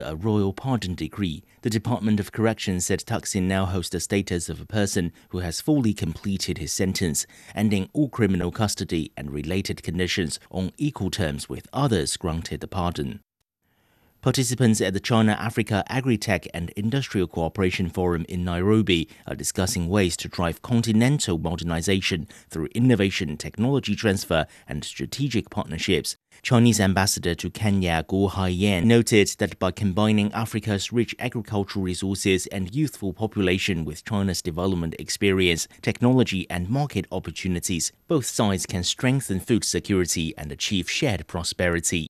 a royal pardon decree. The Department of Corrections said Thaksin now holds the status of a person who has fully completed his sentence, ending all criminal custody and related conditions on equal terms with others granted the pardon. Participants at the China-Africa Agri-Tech and Industrial Cooperation Forum in Nairobi are discussing ways to drive continental modernization through innovation, technology transfer, and strategic partnerships. Chinese ambassador to Kenya, Guo Haiyan, noted that by combining Africa's rich agricultural resources and youthful population with China's development experience, technology, and market opportunities, both sides can strengthen food security and achieve shared prosperity.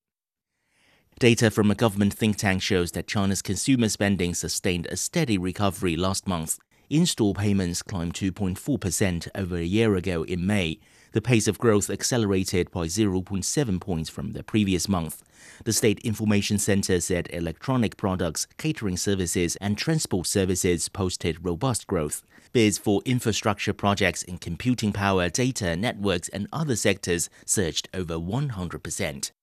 Data from a government think tank shows that China's consumer spending sustained a steady recovery last month. In-store payments climbed 2.4% over a year ago in May. The pace of growth accelerated by 0.7 points from the previous month. The State Information Center said electronic products, catering services, and transport services posted robust growth. Bids for infrastructure projects in computing power, data, networks, and other sectors surged over 100%.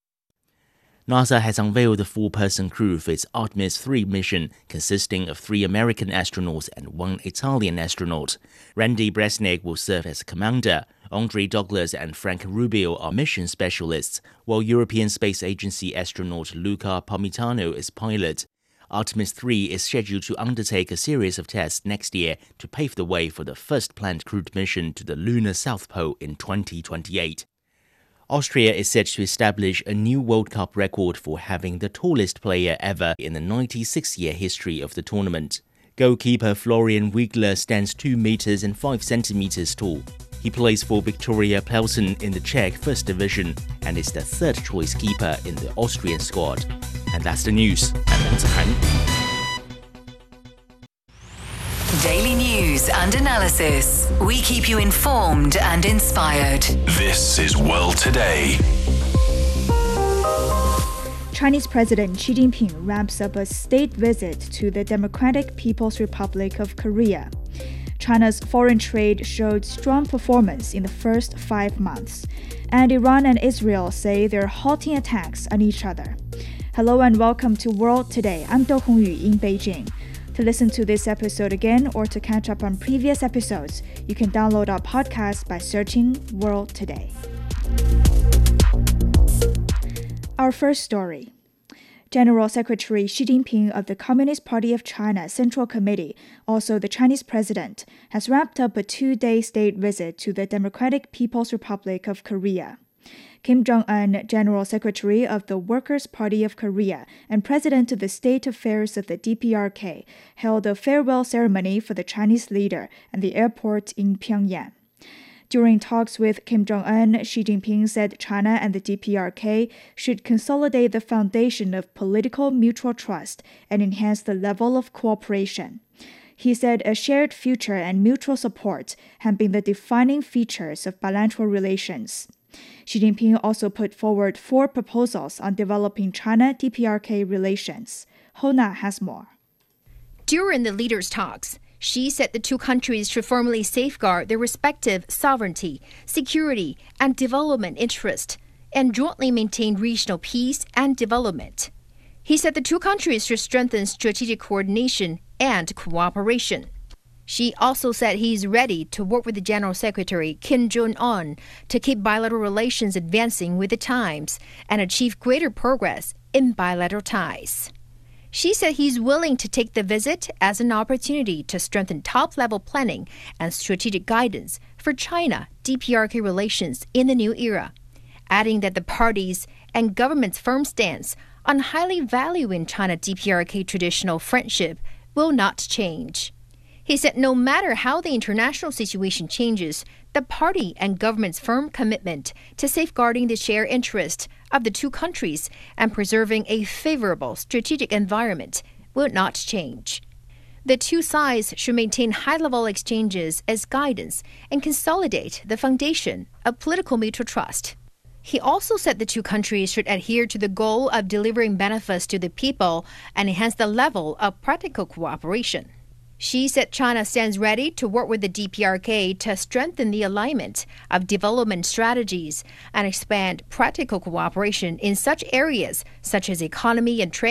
NASA has unveiled the four-person crew for its Artemis 3 mission, consisting of 3 American astronauts and 1 Italian astronaut. Randy Bresnik will serve as commander. Andre Douglas and Frank Rubio are mission specialists, while European Space Agency astronaut Luca Parmitano is pilot. Artemis 3 is scheduled to undertake a series of tests next year to pave the way for the first planned crewed mission to the lunar South Pole in 2028. Austria is set to establish a new World Cup record for having the tallest player ever in the 96-year history of the tournament. Goalkeeper Florian Wiegler stands 2 meters and 5 centimeters tall. He plays for Viktoria Plzeň in the Czech First Division and is the third-choice keeper in the Austrian squad. And that's the news. I'm Wang Zihan. Daily news and analysis. We keep you informed and inspired. This is World Today. Chinese President Xi Jinping wraps up a state visit to the Democratic People's Republic of Korea. China's foreign trade showed strong performance in the first 5 months, and Iran and Israel say they're halting attacks on each other. Hello and welcome to World Today. I'm Do Hongyu in Beijing. To listen to this episode again or to catch up on previous episodes, you can download our podcast by searching World Today. Our first story. General Secretary Xi Jinping of the Communist Party of China Central Committee, also the Chinese president, has wrapped up a 2-day state visit to the Democratic People's Republic of Korea. Kim Jong-un, General Secretary of the Workers' Party of Korea and President of the State Affairs of the DPRK, held a farewell ceremony for the Chinese leader at the airport in Pyongyang. During talks with Kim Jong-un, Xi Jinping said China and the DPRK should consolidate the foundation of political mutual trust and enhance the level of cooperation. He said a shared future and mutual support have been the defining features of bilateral relations. Xi Jinping also put forward 4 proposals on developing China-DPRK relations. Hona has more. During the leaders' talks, Xi said the 2 countries should firmly safeguard their respective sovereignty, security, and development interests, and jointly maintain regional peace and development. He said the 2 countries should strengthen strategic coordination and cooperation. Xi also said he's ready to work with the General Secretary Kim Jong-un to keep bilateral relations advancing with the times and achieve greater progress in bilateral ties. Xi said he's willing to take the visit as an opportunity to strengthen top-level planning and strategic guidance for China-DPRK relations in the new era, adding that the parties and government's firm stance on highly valuing China-DPRK traditional friendship will not change. He said no matter how the international situation changes, the party and government's firm commitment to safeguarding the shared interest of the 2 countries and preserving a favorable strategic environment will not change. The 2 sides should maintain high-level exchanges as guidance and consolidate the foundation of political mutual trust. He also said the 2 countries should adhere to the goal of delivering benefits to the people and enhance the level of practical cooperation. Xi said China stands ready to work with the DPRK to strengthen the alignment of development strategies and expand practical cooperation in such areas such as economy and trade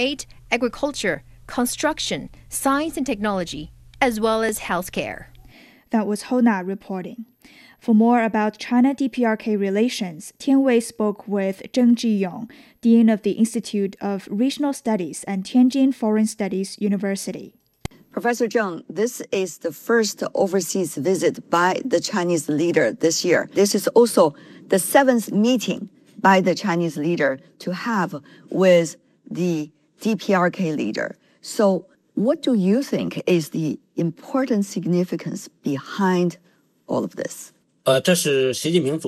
agriculture, construction, science and technology, as well as healthcare. That was Hona reporting. For more about China-DPRK relations, Tian Wei spoke with Zheng Jiyong, Dean of the Institute of Regional Studies and Tianjin Foreign Studies University. Professor Zheng, this is the first overseas visit by the Chinese leader this year. This is also the 7th meeting by the Chinese leader to have with the DPRK leader. So what do you think is the important significance behind all of this? This is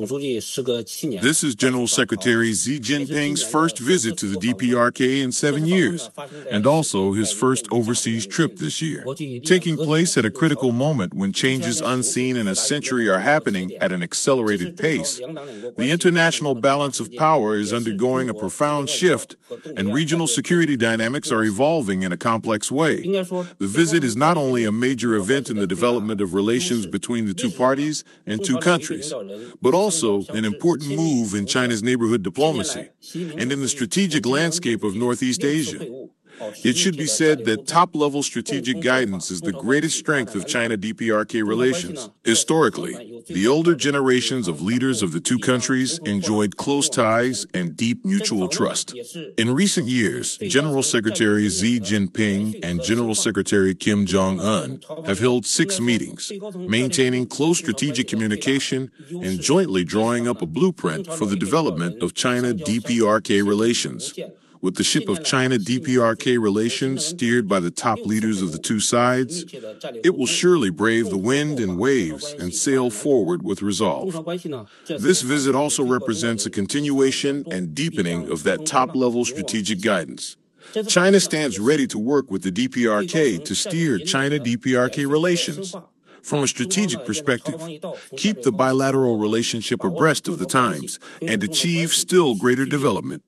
General Secretary Xi Jinping's first visit to the DPRK in 7 years, and also his first overseas trip this year, taking place at a critical moment when changes unseen in a century are happening at an accelerated pace. The international balance of power is undergoing a profound shift, and regional security dynamics are evolving in a complex way. The visit is not only a major event in the development of relations between the two parties and two countries, but also an important move in China's neighborhood diplomacy and in the strategic landscape of Northeast Asia. It should be said that top-level strategic guidance is the greatest strength of China-DPRK relations. Historically, the older generations of leaders of the two countries enjoyed close ties and deep mutual trust. In recent years, General Secretary Xi Jinping and General Secretary Kim Jong-un have held 6 meetings, maintaining close strategic communication and jointly drawing up a blueprint for the development of China-DPRK relations. With the ship of China-DPRK relations steered by the top leaders of the two sides, it will surely brave the wind and waves and sail forward with resolve. This visit also represents a continuation and deepening of that top-level strategic guidance. China stands ready to work with the DPRK to steer China-DPRK relations. From a strategic perspective, keep the bilateral relationship abreast of the times and achieve still greater development.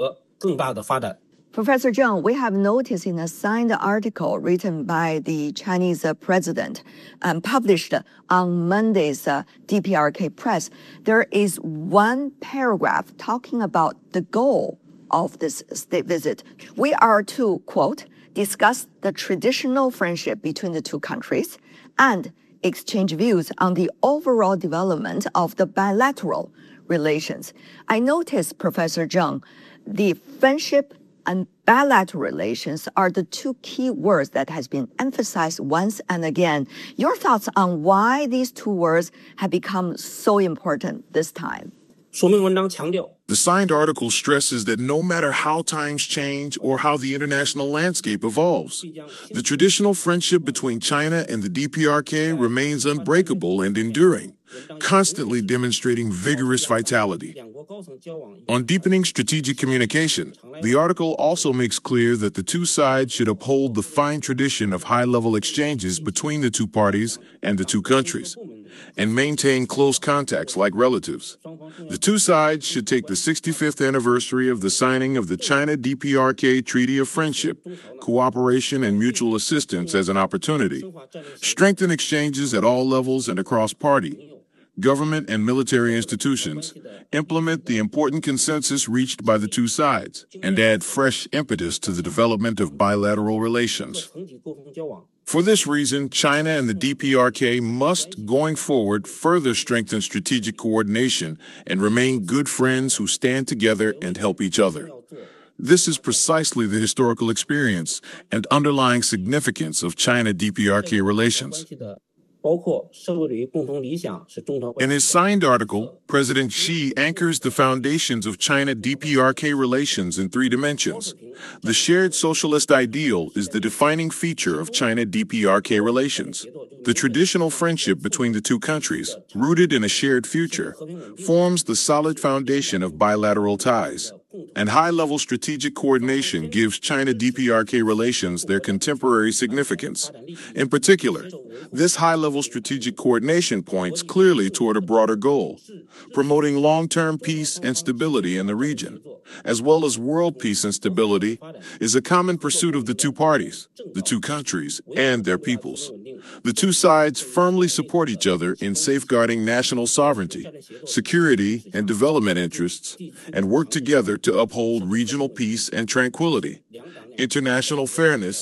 Professor Zheng, we have noticed in a signed article written by the Chinese president and published on Monday's DPRK press, there is one paragraph talking about the goal of this state visit. We are to, quote, discuss the traditional friendship between the two countries and exchange views on the overall development of the bilateral relations. I noticed, Professor Zheng, the friendship and bilateral relations are the two key words that has been emphasized once and again. Your thoughts on why these two words have become so important this time? The signed article stresses that no matter how times change or how the international landscape evolves, the traditional friendship between China and the DPRK remains unbreakable and enduring, constantly demonstrating vigorous vitality. On deepening strategic communication, the article also makes clear that the two sides should uphold the fine tradition of high-level exchanges between the two parties and the two countries, and maintain close contacts like relatives. The two sides should take the 65th anniversary of the signing of the China-DPRK Treaty of Friendship, Cooperation and Mutual Assistance as an opportunity, strengthen exchanges at all levels and across party, government and military institutions, implement the important consensus reached by the two sides, and add fresh impetus to the development of bilateral relations. For this reason, China and the DPRK must, going forward, further strengthen strategic coordination and remain good friends who stand together and help each other. This is precisely the historical experience and underlying significance of China-DPRK relations. In his signed article, President Xi anchors the foundations of China-DPRK relations in 3 dimensions. The shared socialist ideal is the defining feature of China-DPRK relations. The traditional friendship between the two countries, rooted in a shared future, forms the solid foundation of bilateral ties. And high-level strategic coordination gives China-DPRK relations their contemporary significance. In particular, this high-level strategic coordination points clearly toward a broader goal, promoting long-term peace and stability in the region, as well as world peace and stability, is a common pursuit of the two parties, the two countries, and their peoples. The two sides firmly support each other in safeguarding national sovereignty, security, and development interests, and work together to uphold regional peace and tranquility. international fairness,